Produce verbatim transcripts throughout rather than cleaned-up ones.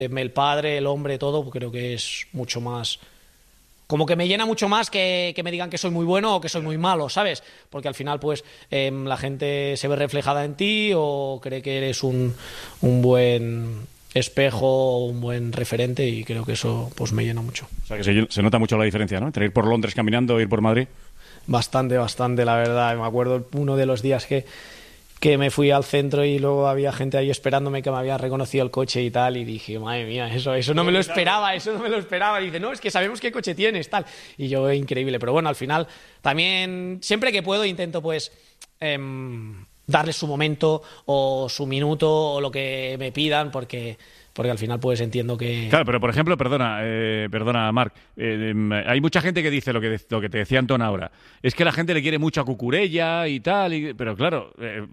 el padre, el hombre, todo, creo que es mucho más... Como que me llena mucho más que, que me digan que soy muy bueno o que soy muy malo, ¿sabes? Porque al final, pues, eh, la gente se ve reflejada en ti o cree que eres un, un buen espejo, un buen referente, y creo que eso, pues, me llena mucho. O sea, que se, se nota mucho la diferencia, ¿no? Entre ir por Londres caminando e ir por Madrid. Bastante, bastante, la verdad. Me acuerdo uno de los días que... que me fui al centro y luego había gente ahí esperándome que me había reconocido el coche y tal, y dije, madre mía, eso, eso no me lo esperaba, eso no me lo esperaba. Y dice, no, es que sabemos qué coche tienes, tal. Y yo, increíble. Pero bueno, al final, también, siempre que puedo, intento, pues, eh, darles su momento o su minuto o lo que me pidan, porque... porque al final pues entiendo que... Claro, pero por ejemplo, perdona, eh, perdona, Marc, eh, eh, hay mucha gente que dice lo que, de, lo que te decía Antón ahora, es que la gente le quiere mucho a Cucurella y tal, y, pero claro, eh,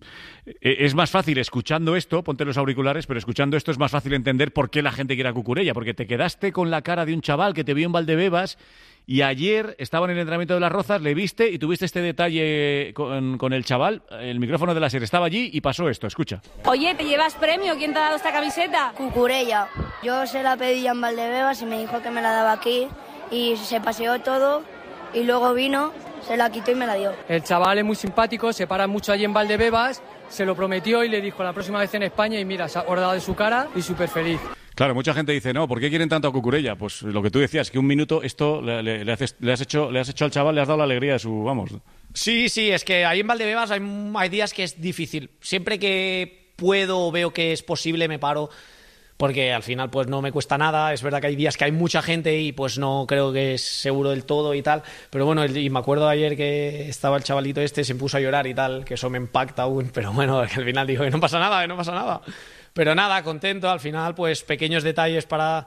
eh, es más fácil escuchando esto, ponte los auriculares, pero escuchando esto es más fácil entender por qué la gente quiere a Cucurella, porque te quedaste con la cara de un chaval que te vio en Valdebebas y ayer estaba en el entrenamiento de Las Rozas, le viste y tuviste este detalle con, con el chaval, el micrófono de la SER estaba allí y pasó esto, escucha. Oye, ¿te llevas premio? ¿Quién te ha dado esta camiseta? Cucurella. Yo se la pedí en Valdebebas y me dijo que me la daba aquí y se paseó todo y luego vino, se la quitó y me la dio. El chaval es muy simpático, se para mucho allí en Valdebebas, se lo prometió y le dijo la próxima vez en España y mira, se ha acordado de su cara y súper feliz. Claro, mucha gente dice, no, ¿por qué quieren tanto a Cucurella? Pues lo que tú decías, que un minuto esto le, le, le, haces, le, has hecho, le has hecho al chaval, le has dado la alegría de su, vamos... Sí, sí, es que ahí en Valdebebas hay, hay días que es difícil. Siempre que puedo o veo que es posible me paro, porque al final pues no me cuesta nada. Es verdad que hay días que hay mucha gente y pues no creo que es seguro del todo y tal, pero bueno, y me acuerdo ayer que estaba el chavalito este, se puso a llorar y tal, que eso me impacta aún, pero bueno, que al final dijo que no pasa nada, que no pasa nada. Pero nada, contento, al final pues pequeños detalles para,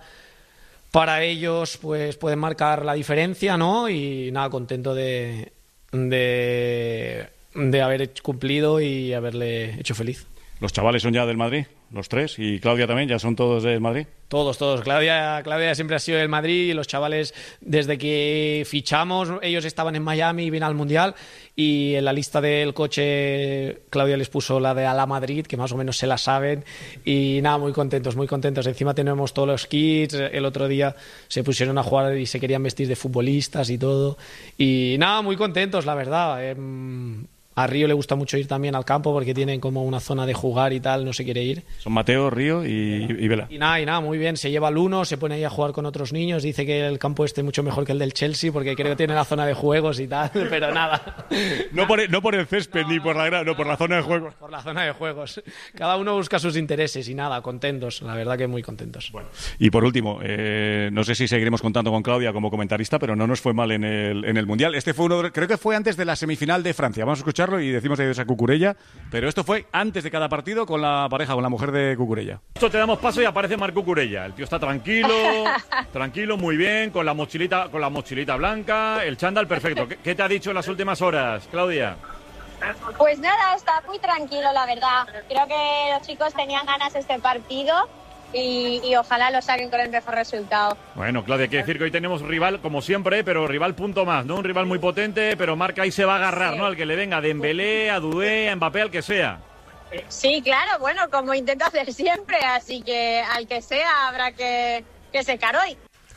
para ellos pues pueden marcar la diferencia, ¿no? Y nada, contento de, de, de haber cumplido y haberle hecho feliz. ¿Los chavales son ya del Madrid? ¿Los tres? ¿Y Claudia también? ¿Ya son todos del Madrid? Todos, todos. Claudia, Claudia siempre ha sido del Madrid y los chavales, desde que fichamos, ellos estaban en Miami y vienen al Mundial, y en la lista del coche Claudia les puso la de a la Madrid, que más o menos se la saben, y nada, muy contentos, muy contentos. Encima tenemos todos los kits, el otro día se pusieron a jugar y se querían vestir de futbolistas y todo, y nada, muy contentos, la verdad. Eh, A Río le gusta mucho ir también al campo porque tienen como una zona de jugar y tal, no se quiere ir. Son Mateo, Río y, y Vela. Y nada, y nada, muy bien. Se lleva al uno, se pone ahí a jugar con otros niños. Dice que el campo este es mucho mejor que el del Chelsea porque creo que tiene la zona de juegos y tal, pero nada. No por el, no por el césped no, ni por la grada, no, por la zona de juegos. Por la zona de juegos. Cada uno busca sus intereses y nada, contentos. La verdad que muy contentos. Bueno. Y por último, eh, no sé si seguiremos contando con Claudia como comentarista, pero no nos fue mal en el, en el Mundial. Este fue uno de, creo que fue antes de la semifinal de Francia. Vamos a escucharlo y decimos adiós a Cucurella, pero esto fue antes de cada partido con la pareja, con la mujer de Cucurella. Esto te damos paso y aparece Marc Cucurella. El tío está tranquilo, tranquilo, muy bien, con la mochilita, con la mochilita blanca, el chándal perfecto. ¿Qué, qué te ha dicho en las últimas horas, Claudia? Pues nada, está muy tranquilo, la verdad. Creo que los chicos tenían ganas de este partido y, y ojalá lo saquen con el mejor resultado. Bueno, Claudia, hay que decir que hoy tenemos rival, como siempre, pero rival punto más, ¿no? Un rival muy potente, pero Marc ahí se va a agarrar, sí, ¿no? Al que le venga, a Dembélé, a Doué, a Mbappé, al que sea. Sí, claro, bueno, como intento hacer siempre, así que al que sea habrá que, que secar hoy.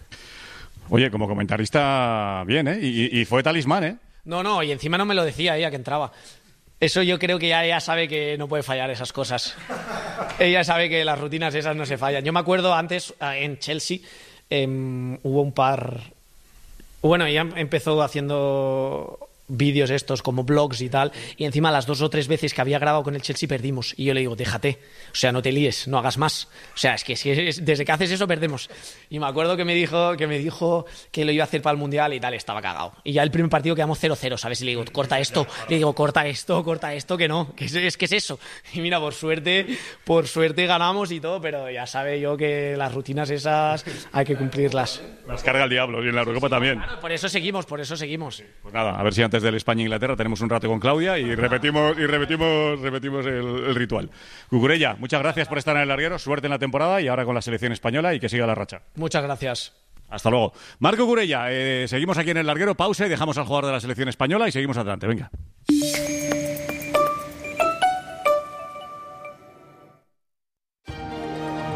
Oye, como comentarista, bien, ¿eh? Y, y fue talismán, ¿eh? No, no, y encima no me lo decía ella que entraba. Eso yo creo que ya ella sabe que no puede fallar esas cosas. Ella sabe que las rutinas esas no se fallan. Yo me acuerdo antes, en Chelsea, eh, hubo un par... Bueno, ella empezó haciendo vídeos estos como blogs y tal, y encima las dos o tres veces que había grabado con el Chelsea perdimos, y yo le digo, déjate, o sea, no te líes, no hagas más, o sea, es que si es, desde que haces eso perdemos. Y me acuerdo que me dijo que me dijo que lo iba a hacer para el Mundial y tal, estaba cagado, y ya el primer partido quedamos cero cero, ¿sabes? Y le digo, corta esto, le digo, corta esto, corta esto, que no, que es, es que es eso. Y mira, por suerte por suerte ganamos y todo, pero ya sabe yo que las rutinas esas hay que cumplirlas. Las carga el diablo, y en la Eurocopa también. Claro, por eso seguimos, por eso seguimos. Pues nada, a ver si antes del España-Inglaterra tenemos un rato con Claudia y repetimos y repetimos repetimos el, el ritual. Cucurella, muchas gracias por estar en el larguero, suerte en la temporada y ahora con la selección española y que siga la racha. Muchas gracias. Hasta luego. Marc Cucurella, eh, seguimos aquí en el larguero, pausa y dejamos al jugador de la selección española y seguimos adelante, venga.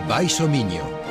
Baiso Miño.